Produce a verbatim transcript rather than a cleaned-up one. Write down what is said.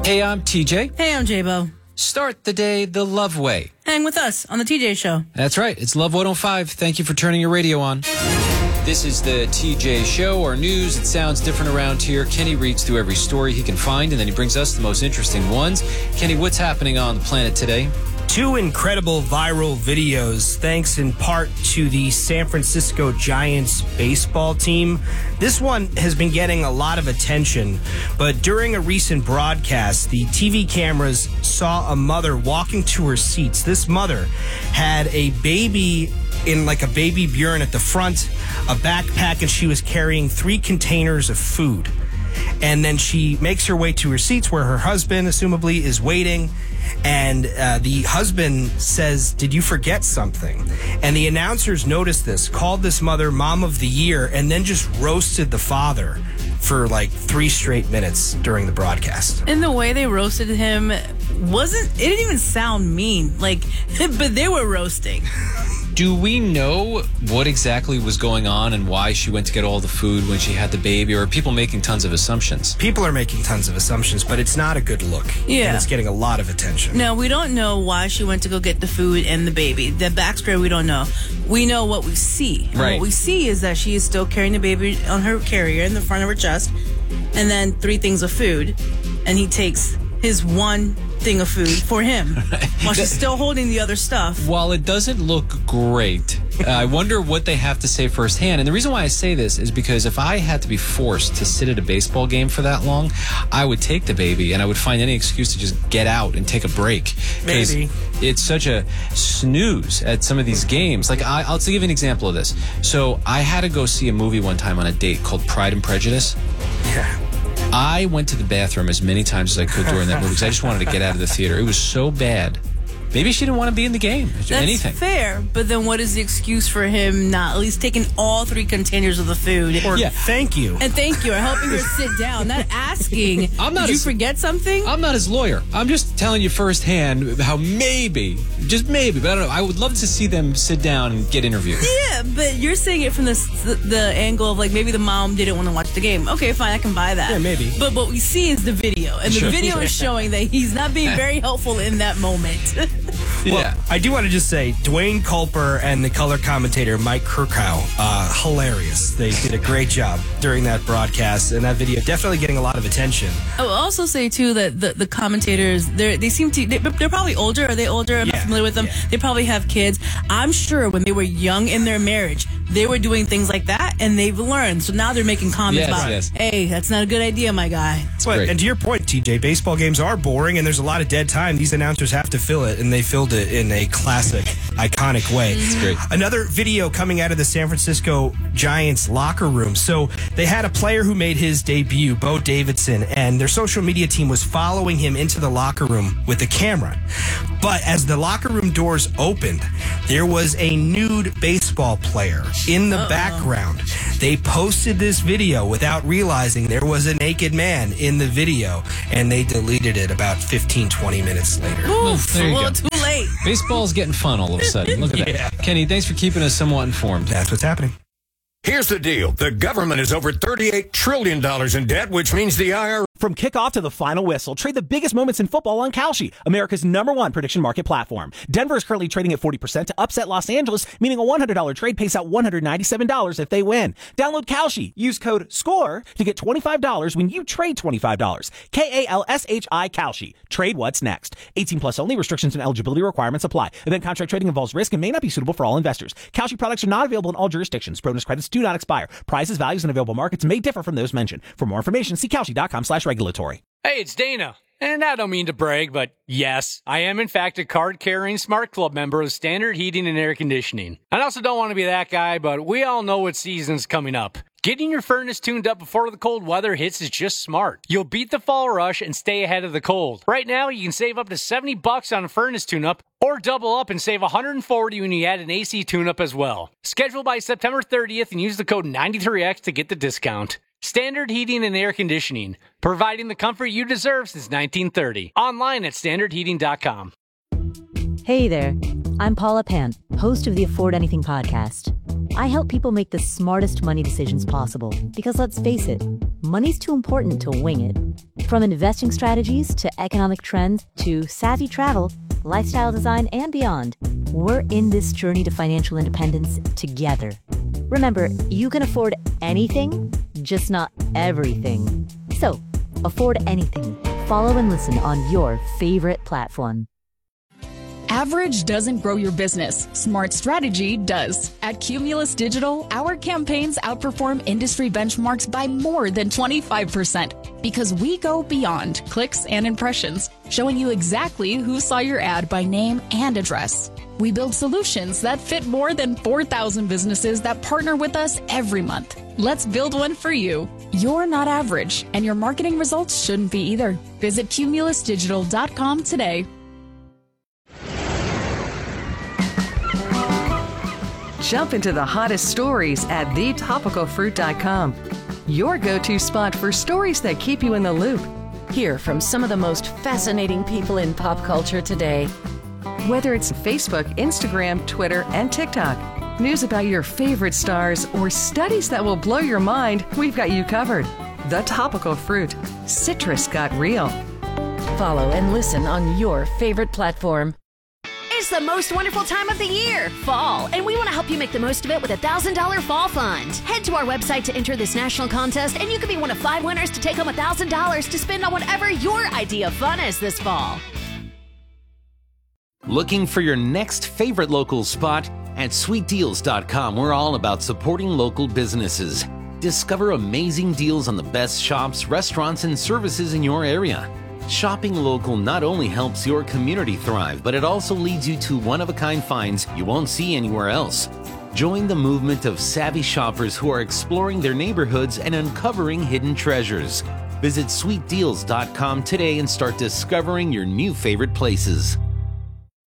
Hey, I'm T J. Hey, I'm J-Bo. Start the day the love way. Hang with us on the T J Show. That's right. It's Love one oh five. Thank you for turning your radio on. This is the T J Show, our news. It sounds different around here. Kenny reads through every story he can find, and then he brings us the most interesting ones. Kenny, what's happening on the planet today? Two incredible viral videos, thanks in part to the San Francisco Giants baseball team. This one has been getting a lot of attention, but during a recent broadcast, the T V cameras saw a mother walking to her seats. This mother had a baby in like a baby Bjorn at the front, a backpack, and she was carrying three containers of food. And then she makes her way to her seats where her husband, assumably, is waiting. And uh, the husband says, "Did you forget something?" And the announcers noticed this, called this mother Mom of the Year, and then just roasted the father for like three straight minutes during the broadcast. And the way they roasted him wasn't, it didn't even sound mean. Like, but they were roasting. Do we know what exactly was going on and why she went to get all the food when she had the baby, or are people making tons of assumptions? People are making tons of assumptions, but it's not a good look. Yeah. And it's getting a lot of attention. No, we don't know why she went to go get the food and the baby. The backstory, we don't know. We know what we see. And right. What we see is that she is still carrying the baby on her carrier in the front of her chest, and then three things of food, and he takes his one thing of food for him while she's still holding the other stuff. While it doesn't look great, uh, I wonder what they have to say firsthand. And the reason why I say this is because if I had to be forced to sit at a baseball game for that long, I would take the baby and I would find any excuse to just get out and take a break. Maybe. It's such a snooze at some of these games. Like, I, I'll give you an example of this. So I had to go see a movie one time on a date called Pride and Prejudice. Yeah. I went to the bathroom as many times as I could during that movie because I just wanted to get out of the theater. It was so bad. Maybe she didn't want to be in the game. That's anything. fair, but then what is the excuse for him not at least taking all three containers of the food? Or Yeah. thank you. And thank you, or helping her sit down, not asking, I'm not did you as- forget something? I'm not his lawyer. I'm just telling you firsthand how maybe, just maybe, but I don't know. I would love to see them sit down and get interviewed. Yeah, but you're saying it from the, the the angle of like maybe the mom didn't want to watch the game. Okay, fine, I can buy that. Yeah, maybe. But what we see is the video, and Sure. the video is showing that he's not being very helpful in that moment. Well, Yeah. I do want to just say, Dwayne Culper and the color commentator, Mike Kirkhow, uh, hilarious. They did a great job during that broadcast, and that video definitely getting a lot of attention. I will also say, too, that the, the commentators, they're, they seem to, they're, they're probably older. Are they older? I'm Yeah, not familiar with them. yeah. They probably have kids. I'm sure when they were young in their marriage, they were doing things like that, and they've learned. So now they're making comments Yes, about, yes. hey, that's not a good idea, my guy. But, great. and to your point, T J, baseball games are boring, and there's a lot of dead time. These announcers have to fill it, and they filled it in a classic, iconic way. It's great. Another video coming out of the San Francisco Giants locker room. So they had a player who made his debut, Bo Davidson, and their social media team was following him into the locker room with a camera. But as the locker room doors opened, there was a nude baseball player in the Uh-oh. background. They posted this video without realizing there was a naked man in the video, and they deleted it about fifteen, twenty minutes later. Oof, there you well, go. too late. Baseball's getting fun all of a sudden. Look at Yeah. that. Kenny, thanks for keeping us somewhat informed. That's what's happening. Here's the deal. The government is over thirty-eight trillion dollars in debt, which means the I R S. From kickoff to the final whistle, trade the biggest moments in football on Kalshi, America's number one prediction market platform. Denver is currently trading at forty percent to upset Los Angeles, meaning a one hundred dollars trade pays out one hundred ninety-seven dollars if they win. Download Kalshi. Use code SCORE to get twenty-five dollars when you trade twenty-five dollars. K A L S H I Kalshi. Trade what's next. eighteen plus only. Restrictions and eligibility requirements apply. Event contract trading involves risk and may not be suitable for all investors. Kalshi products are not available in all jurisdictions. Bonus credits do not expire. Prizes, values, and available markets may differ from those mentioned. For more information, see Kalshi.com slash regulatory. Hey, it's Dana. And I don't mean to brag, but yes, I am in fact a card-carrying Smart Club member of Standard Heating and Air Conditioning. I also don't want to be that guy, but we all know what season's coming up. Getting your furnace tuned up before the cold weather hits is just smart. You'll beat the fall rush and stay ahead of the cold. Right now, you can save up to seventy bucks on a furnace tune-up, or double up and save one hundred forty when you add an A C tune-up as well. Schedule by September thirtieth and use the code ninety-three X to get the discount. Standard Heating and Air Conditioning, providing the comfort you deserve since nineteen thirty. Online at standard heating dot com. Hey there, I'm Paula Pant, host of the Afford Anything podcast. I help people make the smartest money decisions possible because, let's face it, money's too important to wing it. From investing strategies to economic trends to savvy travel, lifestyle design, and beyond, we're in this journey to financial independence together. Remember, you can afford anything, just not everything. So, afford anything. Follow and listen on your favorite platform. Average doesn't grow your business. Smart strategy does. At Cumulus Digital, our campaigns outperform industry benchmarks by more than twenty-five percent because we go beyond clicks and impressions, showing you exactly who saw your ad by name and address. We build solutions that fit more than four thousand businesses that partner with us every month. Let's build one for you. You're not average, and your marketing results shouldn't be either. Visit cumulus digital dot com today. Jump into the hottest stories at the topical fruit dot com. Your go-to spot for stories that keep you in the loop. Hear from some of the most fascinating people in pop culture today. Whether it's Facebook, Instagram, Twitter, and TikTok, news about your favorite stars, or studies that will blow your mind, we've got you covered. The Topical Fruit. Citrus got real. Follow and listen on your favorite platform. It's the most wonderful time of the year, fall, and we want to help you make the most of it with a one thousand dollars Fall Fund. Head to our website to enter this national contest, and you could be one of five winners to take home one thousand dollars to spend on whatever your idea of fun is this fall. Looking for your next favorite local spot? At sweet deals dot com, we're all about supporting local businesses. Discover amazing deals on the best shops, restaurants, and services in your area. Shopping local not only helps your community thrive, but it also leads you to one-of-a-kind finds you won't see anywhere else. Join the movement of savvy shoppers who are exploring their neighborhoods and uncovering hidden treasures. Visit sweet deals dot com today and start discovering your new favorite places.